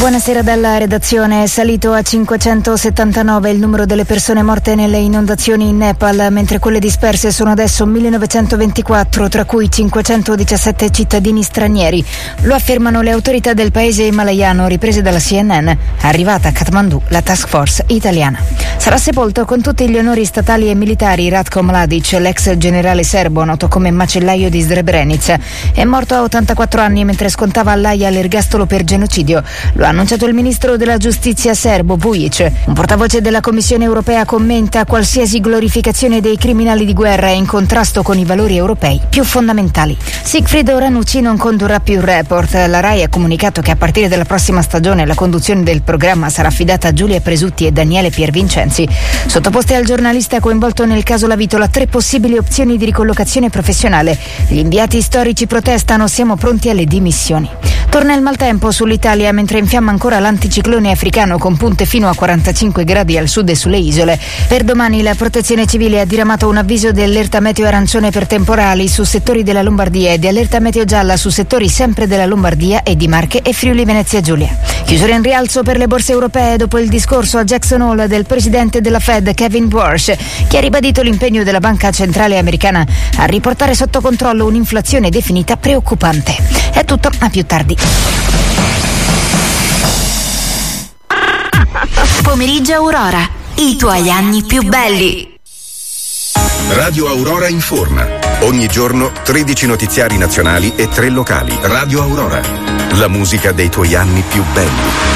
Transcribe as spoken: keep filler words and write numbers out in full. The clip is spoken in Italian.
Buonasera dalla redazione. È salito a cinquecentosettantanove il numero delle persone morte nelle inondazioni in Nepal, mentre quelle disperse sono adesso millenovecentoventiquattro, tra cui cinquecentodiciassette cittadini stranieri. Lo affermano le autorità del paese himalayano, riprese dalla C N N. Arrivata a Kathmandu la task force italiana. Sarà sepolto con tutti gli onori statali e militari Ratko Mladic, l'ex generale serbo noto come macellaio di Srebrenica. È morto a ottantaquattro anni mentre scontava all'Aia l'ergastolo per genocidio. Lo ha annunciato il ministro della giustizia serbo Vujic. Un portavoce della Commissione europea commenta: qualsiasi glorificazione dei criminali di guerra è in contrasto con i valori europei più fondamentali. Siegfried Ranucci non condurrà più Report. La RAI ha comunicato che a partire dalla prossima stagione la conduzione del programma sarà affidata a Giulia Presutti e Daniele Piervincenzi. Sottoposte al giornalista coinvolto nel caso La Vitola tre possibili opzioni di ricollocazione professionale. Gli inviati storici protestano: siamo pronti alle dimissioni. Torna il maltempo sull'Italia mentre infiamma ancora l'anticiclone africano con punte fino a quarantacinque gradi al sud e sulle isole. Per domani la Protezione Civile ha diramato un avviso di allerta meteo arancione per temporali su settori della Lombardia e di allerta meteo gialla su settori sempre della Lombardia e di Marche e Friuli Venezia Giulia. Chiusura in rialzo per le borse europee dopo il discorso a Jackson Hole del presidente della Fed Kevin Warsh, che ha ribadito l'impegno della Banca Centrale Americana a riportare sotto controllo un'inflazione definita preoccupante. È tutto, a più tardi. Pomeriggio Aurora, i tuoi anni più belli. Radio Aurora informa. Ogni giorno tredici notiziari nazionali e tre locali. Radio Aurora, la musica dei tuoi anni più belli.